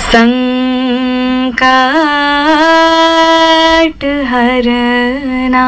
संकट हरना।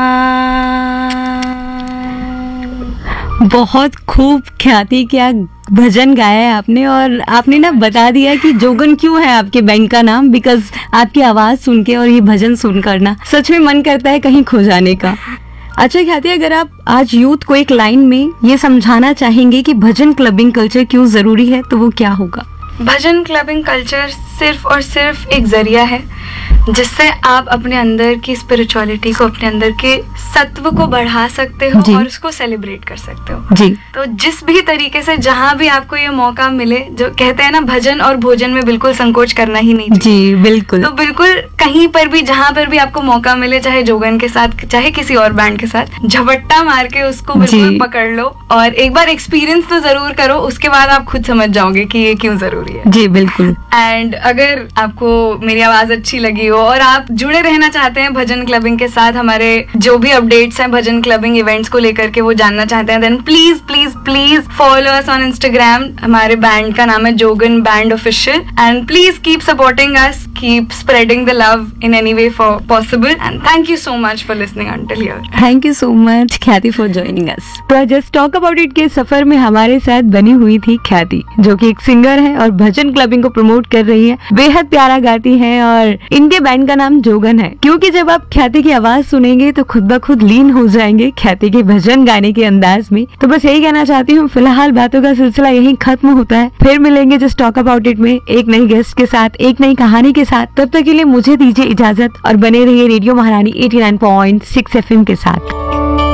बहुत खूब ख्याति, क्या भजन गाया है आपने। और आपने ना बता दिया कि जोगन क्यों है आपके बैंक का नाम, बिकॉज आपकी आवाज सुन के और ये भजन सुनकर ना सच में मन करता है कहीं खो जाने का। अच्छा ख्याति, अगर आप आज यूथ को एक लाइन में ये समझाना चाहेंगे कि भजन क्लबिंग कल्चर क्यों जरूरी है, तो वो क्या होगा? भजन क्लबिंग कल्चर सिर्फ और सिर्फ एक जरिया है जिससे आप अपने अंदर की स्पिरिचुअलिटी को, अपने अंदर के सत्व को बढ़ा सकते हो और उसको सेलिब्रेट कर सकते हो जी। तो जिस भी तरीके से जहाँ भी आपको ये मौका मिले, जो कहते हैं ना भजन और भोजन में बिल्कुल संकोच करना ही नहीं चाहिए। जी बिल्कुल। तो बिल्कुल कहीं पर भी जहाँ पर भी आपको मौका मिले, चाहे जोगन के साथ चाहे किसी और बैंड के साथ, झपट्टा मार के उसको बिल्कुल पकड़ लो और एक बार एक्सपीरियंस तो जरूर करो, उसके बाद आप खुद समझ जाओगे कि ये क्यों जरूरी है। जी बिल्कुल। एंड अगर आपको मेरी आवाज अच्छी लगी हो और आप जुड़े रहना चाहते हैं भजन क्लबिंग के साथ, हमारे जो भी अपडेट्स हैं भजन क्लबिंग इवेंट्स को लेकर के वो जानना चाहते हैं, then please please please follow us on Instagram. हमारे बैंड का नाम है जोगन band official. And please keep supporting us, keep spreading the love in any way possible. And thank you so much for listening until here. Thank you so much ख्याति for joining us. तो just talk about it के सफर में हमारे साथ बनी हुई थी ख्याति, जो कि एक सिंगर है और भजन क्लबिंग को प्रमोट कर रही है। बेहद प्यारा गाती है और इनके बैंड का नाम जोगन है। क्योंकि जब आप ख्याति की आवाज सुनेंगे तो खुद ब खुद लीन हो जाएंगे ख्याति के भजन गाने के अंदाज में। तो बस यही कहना चाहती हूँ, फिलहाल बातों का सिलसिला यहीं खत्म होता है। फिर मिलेंगे जस्ट टॉक अबाउट इट में एक नई गेस्ट के साथ, एक नई कहानी के साथ। तब तक के लिए मुझे दीजिए इजाजत और बने रहिए रेडियो महारानी 89.6 FM के साथ।